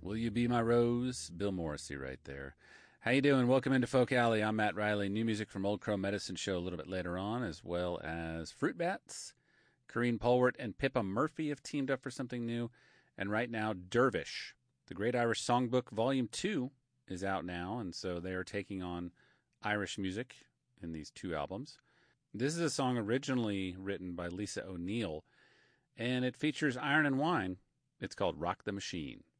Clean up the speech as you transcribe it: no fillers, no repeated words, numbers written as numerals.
Will You Be My Rose? Bill Morrissey right there. How you doing? Welcome into Folk Alley. I'm Matt Riley. New music from Old Crow Medicine Show a little bit later on, as well as Fruit Bats. Corrine Polwart and Pippa Murphy have teamed up for something new. And right now, Dervish. The Great Irish Songbook Volume 2 is out now, and so they are taking on Irish music in these two albums. This is a song originally written by Lisa O'Neill, and it features Iron and Wine. It's called Rock the Machine.